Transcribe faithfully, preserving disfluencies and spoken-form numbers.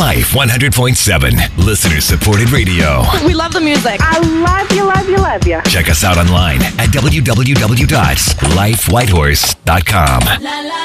Life one hundred point seven. Listener supported radio. We love the music. I love you, love you, love you. Check us out online at w w w dot life whitehorse dot com.